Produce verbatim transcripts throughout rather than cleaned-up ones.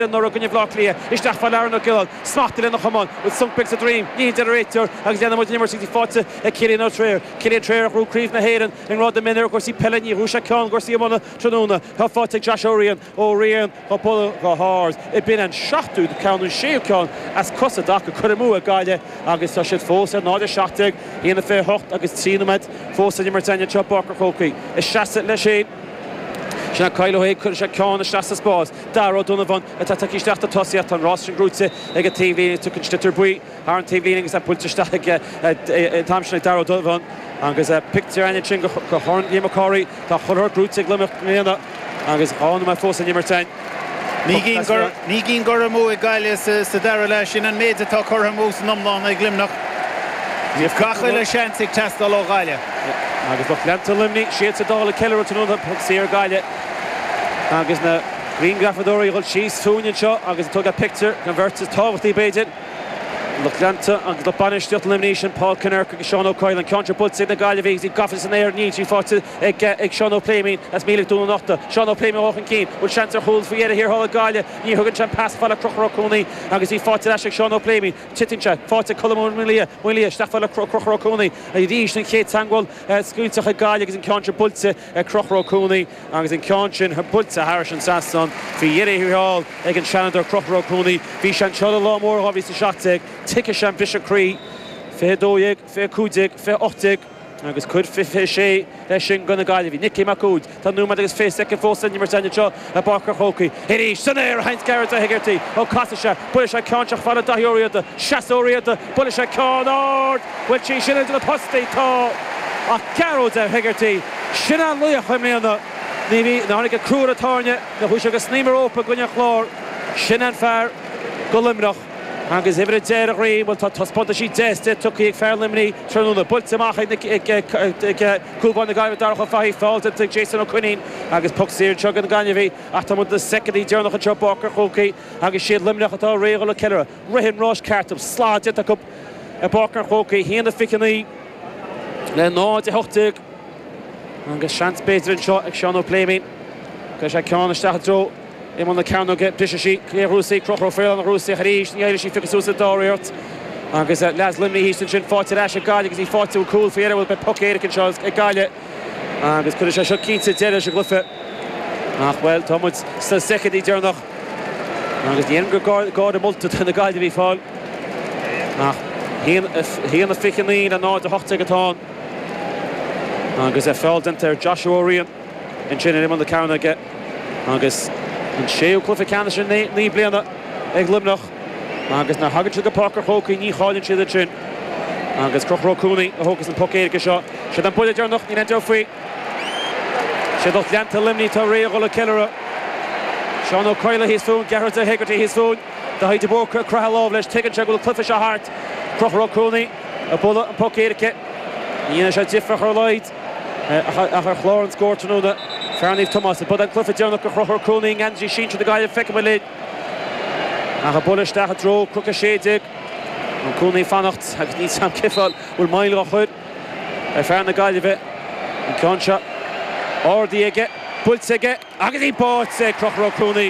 nor gunne Vloglia, is nach fall Aaron O'Gill, smachtel in the Hamon, with some picks a dream, need generator, Alexander Motinimmer sixty-four, a Killian O'Trayer, Killian Trayer, who Creeve na Hayden, and Rod the Miner, Gorsi Pelani, Rusha Khan, Gorsi Amona, Tronuna, how fought Josh Orion, Orion, Hopolo, Gahars, it been and shot to the count and Shea Khan, as Costa Daka, Kudamu, Gaia, August Sashet Foss, and not a shot tag, in the fair hot, August Cinemat, Foss and Martania Chop Barker Hockey, a Shasset Leshade. Sinna Kyle Hay could have Khan Shasta Spas, Darrow Donovan, a Tataki Stata Tossiat on Ross and Grutze, a T V took in Stitterbui, Aaron T V is a put to Stag at Thompson Darrow Donovan, and there's a picture and a chingo Horn Yamakari, the Horror Grutze Glimmer, and there's on my force and Yammertain. Nigin Goramu, Gailis, Sadara Lashin, and made the talk Horamus, Numlon, a Glimnock. You've got a Shantik test all over Galia. Agus look Lanta Limney, Shades a Dollar Keller to another Puxier Galia. Agus na Green Graffadori, Hul Cheese, Tunian Shaw, Agus took a picture, converts his top with the Bajit. Look Lanta, Agus the Banish, the elimination, Paul Kinnerk, Sean O'Coyle, and Contra Puts in the Galia Vigs, he Goffis in there, Nietzsche fought to Egg Sean O'Playmean, as Milik Dunanotta, Sean O'Playmean walking keen, with Chancer Holes for Yetta here, Hall Galia, Ni Hugan Chan pass, Fala Crocker O'Coney, Agus he fought to Ashik Sean O'Playmean, Chittincha, fought to Cullum Willia, Willia, Staffala Crocker O'Coney, and Yedish and Kate Tangwell, Schoolta Galia, Agus in Contra Pulse, Crocker O'Coney, Agus in Conchin, her Pulse, Harrison Sasson, for Yetta here, Hall, Egg Shannon, Crocker O'Coney, Vishan Chola Lawmore, obviously shot take, Tickisham Bishop Cree, Fe Doyeg, Fe Kudig, Fe Ochtig, Agus could Fe Shea, Leshin Gunnagali, Nicky Macoud, Tanuma is face second force and Ymertanya Cho, a Barker Hockey, Hedish, Sonair, Heinz Garrett, Hegarty, O'Cottisha, Bullisha Concha, Fala Dahioriata, Chassoriata, Bullisha Conard, when she should into the poste, a Caro de Hegarty, Shinan Luya Hemena, Navy, Nanica Crura Tarnia, the Hushaga Sneamer Opa Gunja Chlor, Shinan Fair, Gulimroch. Agus ever a dead agree, well, Tospota she tested, took a fair limini, Tronuna, Bultzamach, Kuban the guy with Darko Fahi, faulted to Jason O'Quinine, Agus Puxir, Chugan Ganyavi, Atamut the second, he turned off a chop Barker Hockey, Agus Shade Limnach at all, Regal Killer, Rihin Rosh Cartum, Slad, Jetakup, a Barker Hockey, he and the Ficani, then no, the Hochtig, Agus Shantz Baser and shot, Sean O'Playmean, because I can't start throw. Im on the counter get Dishy, Clear Rusi, Crocker Fail on the Rusi, Harish, the Irish, Ficus Doriot. Agus Laz Limney, Easton Chin fought to Ash Galia because he fought too cool for Yetta with Puck Eric and Charles Galia. Agus could have shot Keats at Jedish and Glyph. Ah, well, Thomas still second, he turned off. Agus the younger guard, a multitude and the guy to be fall. Ah, he and the Fickin lead and now the hot ticket on. Agus I fell into Joshua Orion and Chin him on the counter get. Agus. And Shea Cliffy Canisher knee bliana ag Limnoch agus na hagad to the Parker Hockey ní cháilin siad chin agus Crocker O'Coney a Hocus and Puck Eric seo should an build noch ní ento free should off Lanta Limney to Regal Killera Sean O'Coyle his phone Garrett Hegarty his phone the height of Borker Crahall Lesh taken check with Cliffy Hart Crocker O'Coney a bullet and Puck Eric Ian shot differ her light a her Florence score to know that Farney Thomas, but then Clifford John Crocker O'Coney and she sheen to the guy in Feckamalid. And a bullish that throw, Crooker Shadig. O'Coney Fanacht, I need Sam Kiffel, will mile off it. I found the guy of it. And Concha. Or the Ege, Pulsege, Agati Bort, say Crocker O'Coney.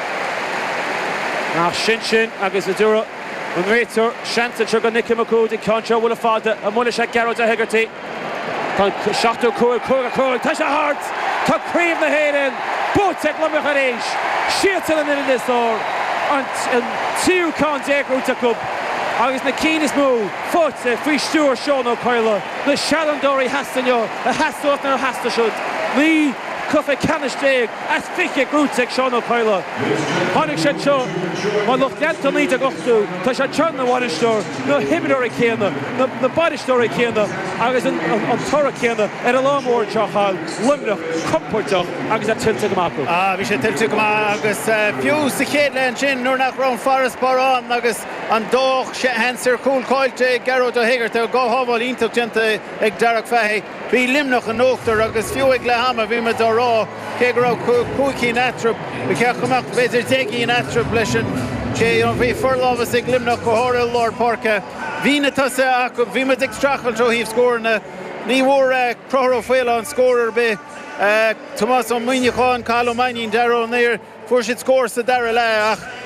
Now Shinshin, Agus Vidura, and Rater, Shanta Sugar Nicky McCoody, Concha will have fought a Mulisha Garrett Hegarty. Shot to Cool, Cool, Cool, touch the heart. Tuck Creeve the Hayden, both take Lumber Harish, Sheets in the middle of this door, and two cons egg route to cup. August the keenest move, foot, free Stewart, Sean O'Coyle, the Shannon Dory has to know, a has to open or has to shoot. Lee, Cuffy Canisteg, as Fickek route take Sean O'Coyle. Honig shed show, my look Lanta need to go to, Tasha Churn the water store, no Hibidori Kiana, the body story Kiana, August on Torah Kiana, and a lawnmower Chahal, Limna, Comfort Dog, August at Tilted Mako. Ah, we should tell you, August, Fuse the Kidland Chin, Nurnak round Forest Baron, August, and Doch, Hanser, Cool Coilte, Garrow to Higgert, go Hovel, Intok Gente, Egg Derek Fahy, Be Limnoch and Nochter, August, Few Eglahama, Vimador. Kegro Kuki Natrub, we can't come up with a Degi Natrub Lesson. Che on V Furlov is a Glimnock Kohora Lord Porca. Vina Tassa Akub, Vima Dick Strachel, so he's scoring a Ni War Croro Fail on scorer be Tomas on Munyakon, Carlo Mani, Darrow near fuair siad scór sa dara le ach